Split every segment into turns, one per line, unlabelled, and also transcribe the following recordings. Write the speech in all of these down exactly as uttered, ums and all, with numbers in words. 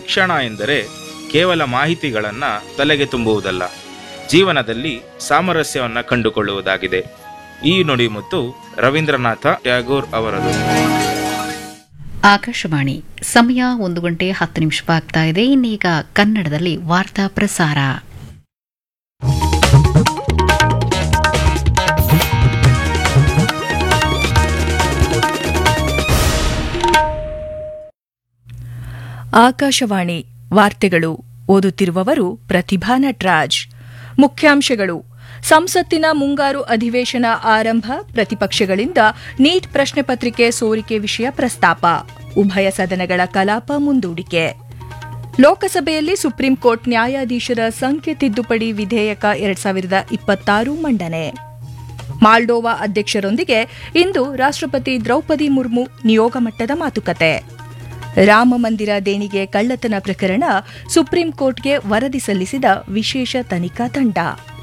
ಶಿಕ್ಷಣ ಎಂದರೆ ಕೇವಲ ಮಾಹಿತಿಗಳನ್ನು ತಲೆಗೆ ತುಂಬುವುದಲ್ಲ, ಜೀವನದಲ್ಲಿ ಸಾಮರಸ್ಯವನ್ನು ಕಂಡುಕೊಳ್ಳುವುದಾಗಿದೆ. ಈ ನುಡಿಮುತ್ತು ರವೀಂದ್ರನಾಥ ಟ್ಯಾಗೋರ್ ಅವರದು.
ಆಕಾಶವಾಣಿ, ಸಮಯ ಒಂದು ಗಂಟೆ ಹತ್ತು ನಿಮಿಷವಾಗ್ತಾ ಇದೆ. ಇನ್ನೀಗ ಕನ್ನಡದಲ್ಲಿ ವಾರ್ತಾ ಪ್ರಸಾರ.
ಆಕಾಶವಾಣಿ ವಾರ್ತೆಗಳು, ಓದುತ್ತಿರುವವರು ಪ್ರತಿಭಾ ನಟರಾಜ್. ಮುಖ್ಯಾಂಶಗಳು: ಸಂಸತ್ತಿನ ಮುಂಗಾರು ಅಧಿವೇಶನ ಆರಂಭ, ಪ್ರತಿಪಕ್ಷಗಳಿಂದ ನೀಟ್ ಪ್ರಶ್ನೆ ಪತ್ರಿಕೆ ಸೋರಿಕೆ ವಿಷಯ ಪ್ರಸ್ತಾಪ, ಉಭಯ ಸದನಗಳ ಕಲಾಪ ಮುಂದೂಡಿಕೆ. ಲೋಕಸಭೆಯಲ್ಲಿ ಸುಪ್ರೀಂ ಕೋರ್ಟ್ ನ್ಯಾಯಾಧೀಶರ ಸಂಖ್ಯೆ ತಿದ್ದುಪಡಿ ವಿಧೇಯಕ ಎರಡ್ ಸಾವಿರದ ಇಪ್ಪತ್ತಾರು ಮಂಡನೆ. ಮಾಲ್ಡೋವಾ ಅಧ್ಯಕ್ಷರೊಂದಿಗೆ ಇಂದು ರಾಷ್ಟ್ರಪತಿ ದ್ರೌಪದಿ ಮುರ್ಮು ನಿಯೋಗ ಮಟ್ಟದ ಮಾತುಕತೆ. ರಾಮ ಮಂದಿರ ದೇಣಿಗೆ ಕಳ್ಳತನ ಪ್ರಕರಣ, ಸುಪ್ರೀಂ ಕೋರ್ಟ್ಗೆ ವರದಿ ಸಲ್ಲಿಸಿದ ವಿಶೇಷ ತನಿಖಾ ತಂಡ.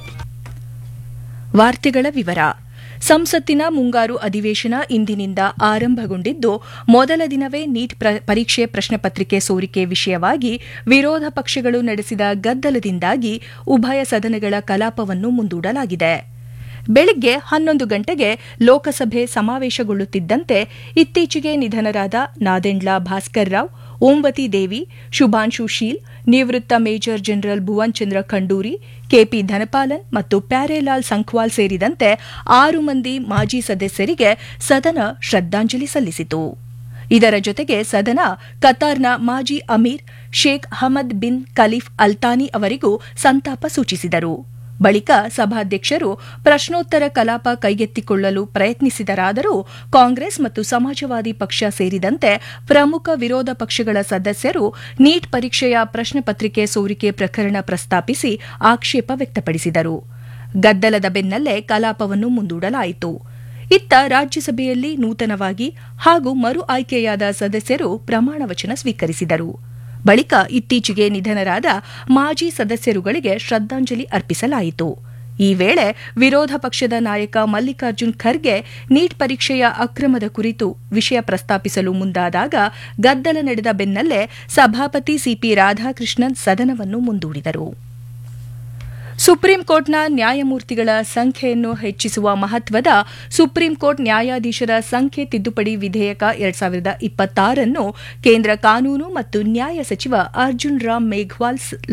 ವಾರ್ತೆಗಳ ವಿವರ. ಸಂಸತ್ತಿನ ಮುಂಗಾರು ಅಧಿವೇಶನ ಇಂದಿನಿಂದ ಆರಂಭಗೊಂಡಿದ್ದು, ಮೊದಲ ದಿನವೇ ನೀಟ್ ಪರೀಕ್ಷೆ ಪ್ರಶ್ನೆ ಪತ್ರಿಕೆ ಸೋರಿಕೆ ವಿಷಯವಾಗಿ ವಿರೋಧ ಪಕ್ಷಗಳು ನಡೆಸಿದ ಗದ್ದಲದಿಂದಾಗಿ ಉಭಯ ಸದನಗಳ ಕಲಾಪವನ್ನು ಮುಂದೂಡಲಾಗಿದೆ. ಬೆಳಗ್ಗೆ ಹನ್ನೊಂದು ಗಂಟೆಗೆ ಲೋಕಸಭೆ ಸಮಾವೇಶಗೊಳ್ಳುತ್ತಿದ್ದಂತೆ ಇತ್ತೀಚೆಗೆ ನಿಧನರಾದ ನಾದೆಂಡ್ಲ ಭಾಸ್ಕರ್ ರಾವ್, ಓಂವತಿ ದೇವಿ, ಶುಭಾಂಶು ಶೀಲ್, ನಿವೃತ್ತ ಮೇಜರ್ ಜನರಲ್ ಭುವನ್ ಚಂದ್ರ ಖಂಡೂರಿ, ಕೆಪಿ ಧನಪಾಲನ್ ಮತ್ತು ಪ್ಯಾರೇಲಾಲ್ ಸಂಖ್ವಾಲ್ ಸೇರಿದಂತೆ ಆರು ಮಂದಿ ಮಾಜಿ ಸದಸ್ಯರಿಗೆ ಸದನ ಶ್ರದ್ದಾಂಜಲಿ ಸಲ್ಲಿಸಿತು. ಇದರ ಜೊತೆಗೆ ಸದನ ಕತಾರ್ನ ಮಾಜಿ Amir Sheikh Hamad bin caliph Al Thani ಅವರಿಗೂ ಸಂತಾಪ ಸೂಚಿಸಿದರು. ಬಳಿಕ ಸಭಾಧ್ಯಕ್ಷರು ಪ್ರಶ್ನೋತ್ತರ ಕಲಾಪ ಕೈಗೆತ್ತಿಕೊಳ್ಳಲು ಪ್ರಯತ್ನಿಸಿದರಾದರೂ ಕಾಂಗ್ರೆಸ್ ಮತ್ತು ಸಮಾಜವಾದಿ ಪಕ್ಷ ಸೇರಿದಂತೆ ಪ್ರಮುಖ ವಿರೋಧ ಪಕ್ಷಗಳ ಸದಸ್ಯರು ನೀಟ್ ಪರೀಕ್ಷೆಯ ಪ್ರಶ್ನೆ ಪತ್ರಿಕೆ ಸೋರಿಕೆ ಪ್ರಕರಣ ಪ್ರಸ್ತಾಪಿಸಿ ಆಕ್ಷೇಪ ವ್ಯಕ್ತಪಡಿಸಿದರು. ಗದ್ದಲದ ಬೆನ್ನಲ್ಲೇ ಕಲಾಪವನ್ನು ಮುಂದೂಡಲಾಯಿತು. ಇತ್ತ ರಾಜ್ಯಸಭೆಯಲ್ಲಿ ನೂತನವಾಗಿ ಹಾಗೂ ಮರು ಆಯ್ಕೆಯಾದ ಸದಸ್ಯರು ಪ್ರಮಾಣ ವಚನ ಸ್ವೀಕರಿಸಿದರು. ಬಳಿಕ ಇತ್ತೀಚೆಗೆ ನಿಧನರಾದ ಮಾಜಿ ಸದಸ್ಯರುಗಳಿಗೆ ಶ್ರದ್ದಾಂಜಲಿ ಅರ್ಪಿಸಲಾಯಿತು. ಈ ವೇಳೆ ವಿರೋಧ ಪಕ್ಷದ ನಾಯಕ ಮಲ್ಲಿಕಾರ್ಜುನ್ ಖರ್ಗೆ ನೀಟ್ ಪರೀಕ್ಷೆಯ ಅಕ್ರಮದ ಕುರಿತು ವಿಷಯ ಪ್ರಸ್ತಾಪಿಸಲು ಮುಂದಾದಾಗ ಗದ್ದಲ ನಡೆದ ಬೆನ್ನಲ್ಲೇ ಸಭಾಪತಿ ಸಿಪಿ ರಾಧಾಕೃಷ್ಣನ್ ಸದನವನ್ನು ಮುಂದೂಡಿದರು. ಸುಪ್ರೀಂ ಕೋರ್ಟ್ನ ನ್ಯಾಯಮೂರ್ತಿಗಳ ಸಂಖ್ಯೆಯನ್ನು ಹೆಚ್ಚಿಸುವ ಮಹತ್ವದ ಸುಪ್ರೀಂ ಕೋರ್ಟ್ ನ್ಯಾಯಾಧೀಶರ ಸಂಖ್ಯೆ ತಿದ್ದುಪಡಿ ವಿಧೇಯಕ ಎರಡ್ ಸಾವಿರದ ಇಪ್ಪತ್ತಾರನ್ನು ಕೇಂದ್ರ ಕಾನೂನು ಮತ್ತು ನ್ಯಾಯ ಸಚಿವ ಅರ್ಜುನ್ ರಾಮ್ ಮೇಘ್ವಾಲ್